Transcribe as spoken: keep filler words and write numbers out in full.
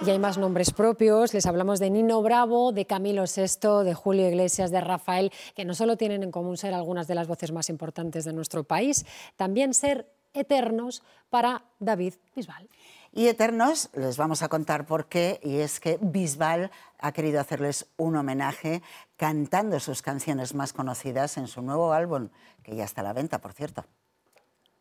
Y hay más nombres propios, les hablamos de Nino Bravo, de Camilo Sesto, de Julio Iglesias, de Rafael, que no solo tienen en común ser algunas de las voces más importantes de nuestro país, también ser eternos para David Bisbal. Y eternos, les vamos a contar por qué, y es que Bisbal ha querido hacerles un homenaje cantando sus canciones más conocidas en su nuevo álbum, que ya está a la venta, por cierto.